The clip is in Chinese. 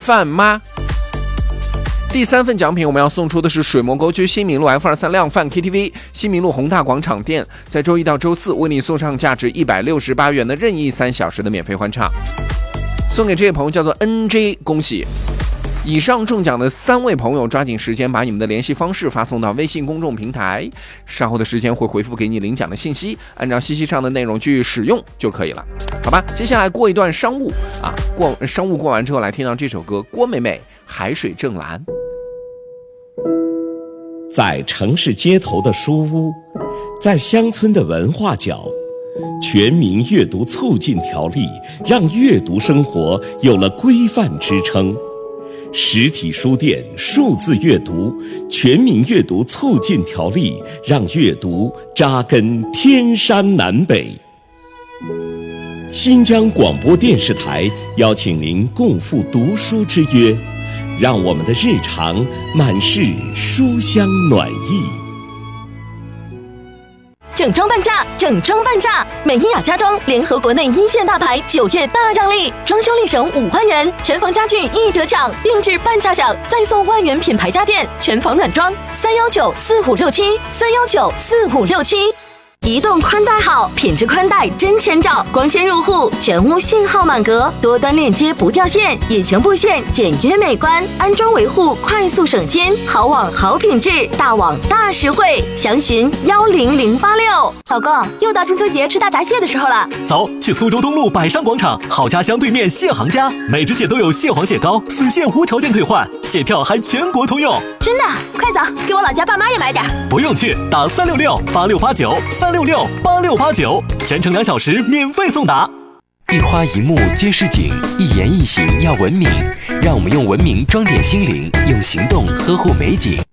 饭吗？第3份奖品我们要送出的是水磨沟区新民路 F23量贩 KTV 新民路宏大广场店，在周一到周四为你送上价值168元的任意3小时的免费欢唱，送给这位朋友叫做 NJ， 恭喜！以上中奖的3位朋友，抓紧时间把你们的联系方式发送到微信公众平台，稍后的时间会回复给你领奖的信息，按照信息上的内容去使用就可以了，好吧？接下来过一段商务啊，商务过完之后，来听到这首歌，郭美美《海水正蓝》。 在城市街头的书屋，在乡村的文化角，全民阅读促进条例让阅读生活有了规范支撑。实体书店数字阅读，全民阅读促进条例让阅读扎根天山南北。新疆广播电视台邀请您共赴读书之约，让我们的日常满是书香暖意。 整装半价，整装半价！美伊雅家装联合国内一线大牌，9月大让利，装修立省5万元，全房家具一折抢，定制半价享，再送万元品牌家电，全房软装，3194567，3194567。移动宽带好，品质宽带真千兆，光纤入户，全屋信号满格，多端链接不掉线，隐形布线简约美观，安装维护快速省心，好网好品质，大网大实惠，详询10086。 老公，又到中秋节吃大闸蟹的时候了， 走，去苏州东路百商广场好家乡对面蟹行家，每只蟹都有蟹黄蟹膏，损蟹无条件退换，蟹票还全国通用。 真的？快走，给我老家爸妈也买点。 不用去，打3668689，3668689，全程2小时免费送达。 一花一木皆是景，一言一行要文明，让我们用文明装点心灵，用行动呵护美景。